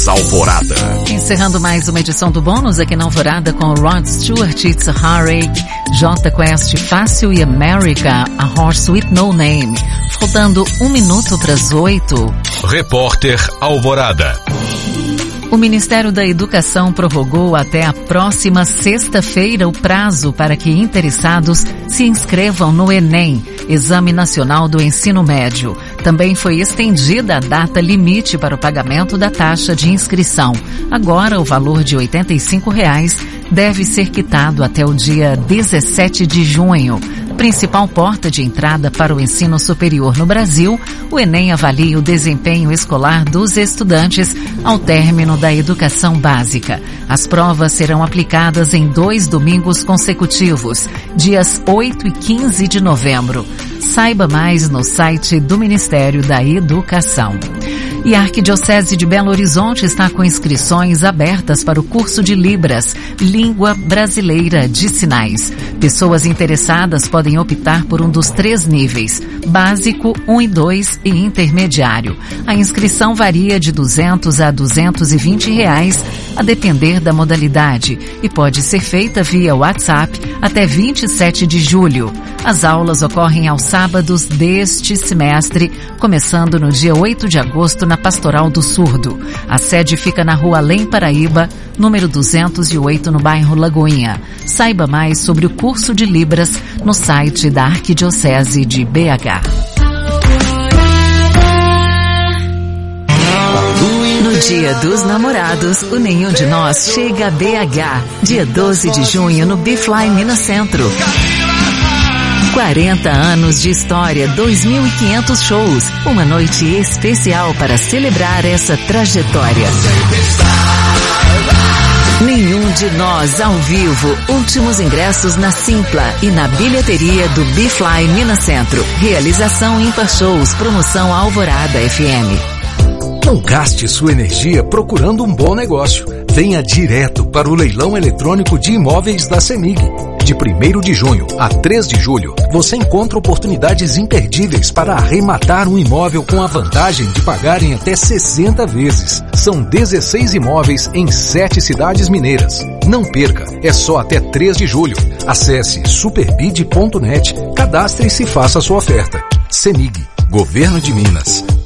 Alvorada. Encerrando mais uma edição do Bônus aqui na Alvorada com Rod Stewart, It's a Heartache, J Quest, Fácil e America, A Horse with No Name. Faltando 1 minuto para as 8. Repórter Alvorada. O Ministério da Educação prorrogou até a próxima sexta-feira o prazo para que interessados se inscrevam no Enem, Exame Nacional do Ensino Médio. Também foi estendida a data limite para o pagamento da taxa de inscrição. Agora, o valor de R$ 85 deve ser quitado até o dia 17 de junho. Principal porta de entrada para o ensino superior no Brasil, o Enem avalia o desempenho escolar dos estudantes ao término da educação básica. As provas serão aplicadas em 2 domingos consecutivos, dias 8 e 15 de novembro. Saiba mais no site do Ministério da Educação. E a Arquidiocese de Belo Horizonte está com inscrições abertas para o curso de Libras, Língua Brasileira de Sinais. Pessoas interessadas podem optar por um dos 3 níveis, básico, 1 e 2 e intermediário. A inscrição varia de R$ 200 a R$ 220, a depender da modalidade, e pode ser feita via WhatsApp até 27 de julho. As aulas ocorrem aos sábados deste semestre, começando no dia 8 de agosto na Pastoral do Surdo. A sede fica na Rua Além Paraíba, número 208, no bairro Lagoinha. Saiba mais sobre o curso de Libras no site da Arquidiocese de BH. No Dia dos Namorados, o Nenhum de Nós chega a BH. Dia 12 de junho no Bifly Minas Centro. 40 anos de história, 2.500 shows, uma noite especial para celebrar essa trajetória. Nenhum de Nós ao vivo, últimos ingressos na Simpla e na bilheteria do Bifly Minas Centro. Realização Ímpar Shows, promoção Alvorada FM. Não gaste sua energia procurando um bom negócio. Venha direto para o leilão eletrônico de imóveis da CEMIG. De 1º de junho a 3 de julho, você encontra oportunidades imperdíveis para arrematar um imóvel com a vantagem de pagar em até 60 vezes. São 16 imóveis em 7 cidades mineiras. Não perca, é só até 3 de julho. Acesse superbid.net, cadastre-se e faça sua oferta. CEMIG, Governo de Minas.